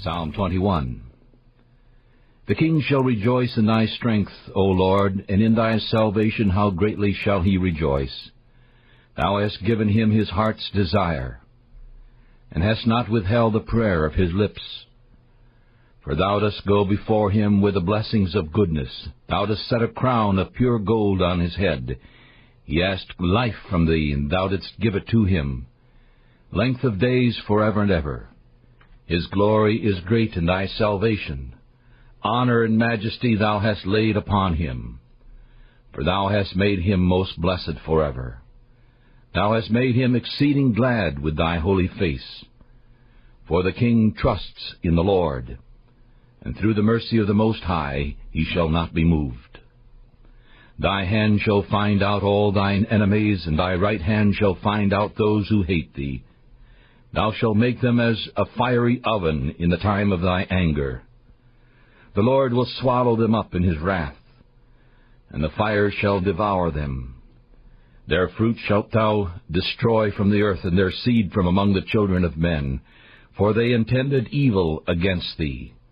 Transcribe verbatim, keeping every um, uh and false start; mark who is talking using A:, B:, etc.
A: Psalm twenty-one. The king shall rejoice in thy strength, O Lord, and in thy salvation how greatly shall he rejoice. Thou hast given him his heart's desire, and hast not withheld the prayer of his lips. For thou dost go before him with the blessings of goodness. Thou dost set a crown of pure gold on his head. He asked life from thee, and thou didst give it to him, length of days forever and ever. His glory is great in thy salvation. Honor and majesty thou hast laid upon him. For thou hast made him most blessed forever. Thou hast made him exceeding glad with thy holy face. For the king trusts in the Lord, and through the mercy of the Most High he shall not be moved. Thy hand shall find out all thine enemies, and thy right hand shall find out those who hate thee. Thou shalt make them as a fiery oven in the time of thy anger. The Lord will swallow them up in his wrath, and the fire shall devour them. Their fruit shalt thou destroy from the earth, and their seed from among the children of men, for they intended evil against thee.